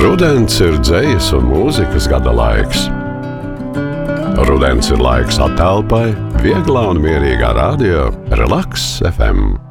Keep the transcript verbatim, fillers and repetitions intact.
Rudens ir dzejas un mūzikas gada laiks. Rudens ir laiks attelpai, vieglā un mierīgā radio Relaks F M.